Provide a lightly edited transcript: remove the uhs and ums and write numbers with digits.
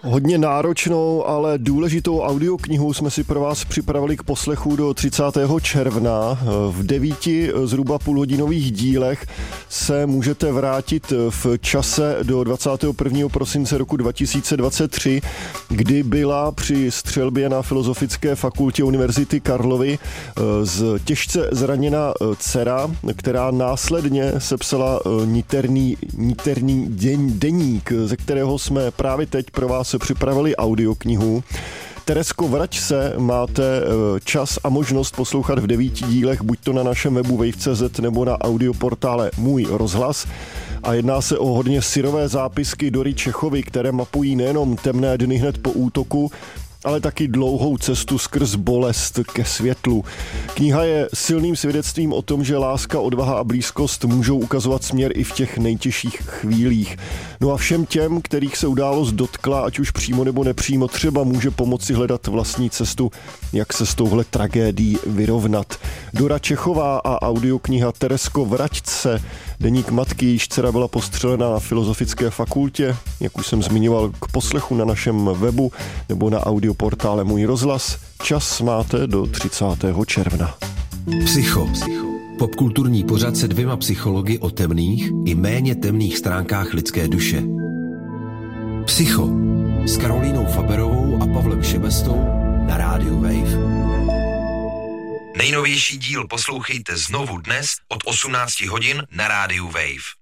Hodně náročnou, ale důležitou audioknihu jsme si pro vás připravili k poslechu do 30. června. V 9 zhruba půlhodinových dílech se můžete vrátit v čase do 21. prosince roku 2023, kdy byla při střelbě na Filozofické fakultě Univerzity Karlovy těžce zraněna dcera, která následně sepsala niterný deník, ze kterého jsme právě teď pro vás připravili audioknihu. Teresko, vrať se, máte čas a možnost poslouchat v 9 dílech, buď to na našem webu wave.cz nebo na audioportále Můj rozhlas. A jedná se o hodně syrové zápisky Dory Čechovy, které mapují nejenom temné dny hned po útoku, ale taky dlouhou cestu skrz bolest ke světlu. Kniha je silným svědectvím o tom, že láska, odvaha a blízkost můžou ukazovat směr i v těch nejtěžších chvílích. No a všem těm, kterých se událost dotkla, ať už přímo nebo nepřímo, třeba může pomoci hledat vlastní cestu, jak se s touhle tragédií vyrovnat. Dora Čechová a audiokniha Teresko, vrať se, deník matky, jejíž dcera byla postřelena na Filozofické fakultě, jak už jsem zmiňoval, k poslechu na našem webu nebo na audioportále Můj rozhlas. Čas máte do 30. června. Psycho. Popkulturní pořad se 2 psychologi o temných i méně temných stránkách lidské duše. Psycho s Karolínou Faberovou a Pavlem Šebestou na rádiu Wave. Nejnovější díl poslouchejte znovu dnes od 18 hodin na rádiu Wave.